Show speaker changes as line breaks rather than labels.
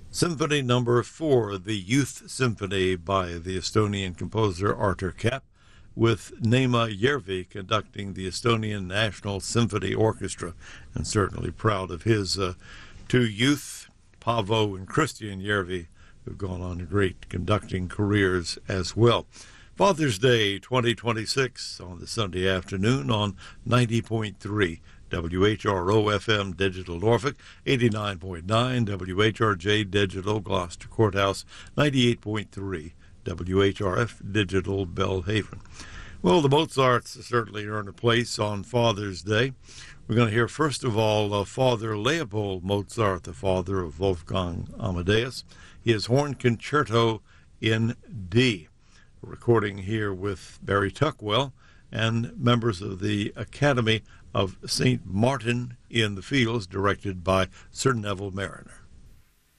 Symphony Number 4, the Youth Symphony by the Estonian composer Artur Kapp, with Neeme Järvi conducting the Estonian National Symphony Orchestra, and certainly proud of his two youth, Paavo and Christian Järvi, who've gone on to great conducting careers as well. Father's Day 2026 on the Sunday afternoon on 90.3 WHRO-FM Digital Norfolk, 89.9 WHRJ Digital Gloucester Courthouse, 98.3 WHRF Digital Belhaven. Well, the Mozarts certainly earn a place on Father's Day. We're going to hear, first of all, Father Leopold Mozart, the father of Wolfgang Amadeus, his Horn Concerto in D. A recording here with Barry Tuckwell and members of the Academy of St. Martin in the Fields, directed by Sir Neville Mariner.